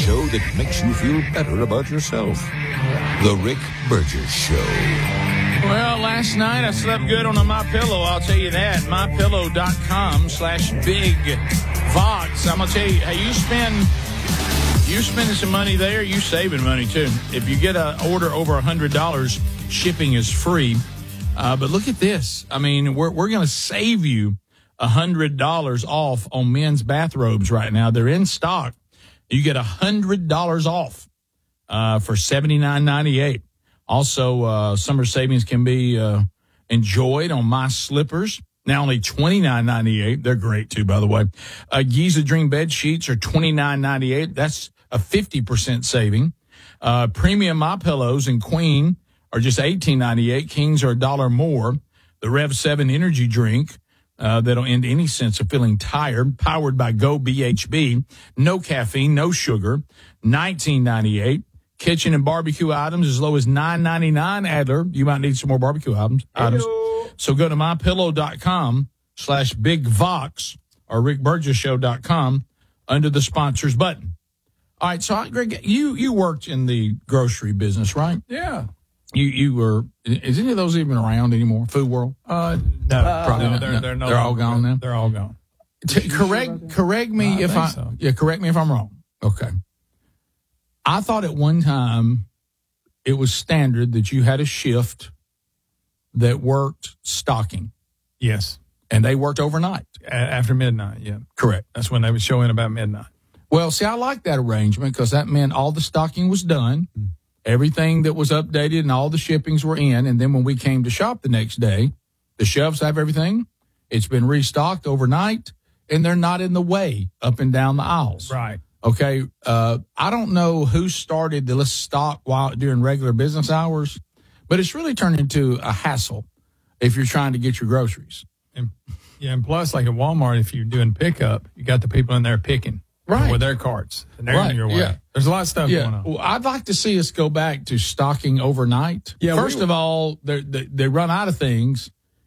show that makes you feel better about yourself. The Rick Burgess Show. Well, last night I slept good on a MyPillow, I'll tell you that. MyPillow.com/BigVox. I'm going to tell you, hey, you spending some money there, you saving money too. If you get an order over $100, shipping is free. But look at this. I mean, we're going to save you $100 off on men's bathrobes right now. They're in stock. You get $100 off for $79.98. Also, summer savings can be enjoyed on my slippers. Now only $29.98. They're great too, by the way. Giza Dream bed sheets are $29.98. That's a 50% saving. Premium My Pillows and Queen are just $18.98. Kings are $1 more. The Rev 7 energy drink that'll end any sense of feeling tired, powered by Go BHB. No caffeine, no sugar. $19.98. Kitchen and barbecue items as low as $9.99. Adler, you might need some more barbecue items. So go to mypillow.com/BigVox or rickburgesshow.com under the sponsors button. All right, so Greg, you worked in the grocery business, right? Yeah. You were. Is any of those even around anymore? Food World? No, probably not. They're all gone now. They're all gone. Correct me if correct me if I'm wrong. Okay. I thought at one time it was standard that you had a shift that worked stocking. Yes. And they worked overnight. After midnight, yeah. Correct. That's when they would show in about midnight. Well, see, I like that arrangement because that meant all the stocking was done, everything that was updated and all the shippings were in. And then when we came to shop the next day, the shelves have everything. It's been restocked overnight, and they're not in the way up and down the aisles. Right. Okay, I don't know who started the let's stock during regular business hours, but it's really turned into a hassle if you're trying to get your groceries. And plus, like at Walmart, if you're doing pickup, you got the people in there picking with their carts, and they're in your way. Yeah. There's a lot of stuff going on. Well, I'd like to see us go back to stocking overnight. Yeah, First of all, they run out of things,